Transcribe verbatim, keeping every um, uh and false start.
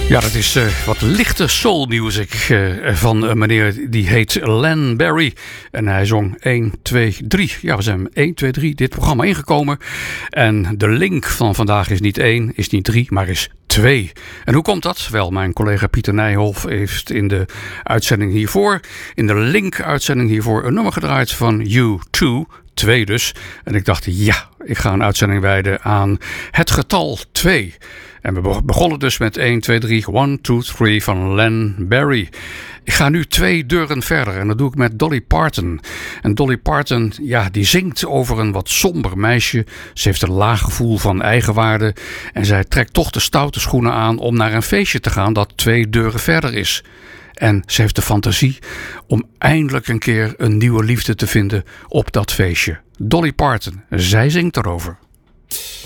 Ja, dat is uh, wat lichte soul music uh, van een meneer die heet Len Barry. En hij zong één, twee, drie. Ja, we zijn één, twee, drie dit programma ingekomen. En de link van vandaag is niet één, is niet drie, maar is twee. En hoe komt dat? Wel, mijn collega Pieter Nijhoff heeft in de uitzending hiervoor, in de link-uitzending hiervoor, een nummer gedraaid van U twee. Twee dus. En ik dacht, ja, ik ga een uitzending wijden aan het getal twee. En we begonnen dus met één, twee, drie, one, two, three van Len Barry. Ik ga nu twee deuren verder en dat doe ik met Dolly Parton. En Dolly Parton, ja, die zingt over een wat somber meisje. Ze heeft een laag gevoel van eigenwaarde. En zij trekt toch de stoute schoenen aan om naar een feestje te gaan dat twee deuren verder is. En ze heeft de fantasie om eindelijk een keer een nieuwe liefde te vinden op dat feestje. Dolly Parton, zij zingt erover.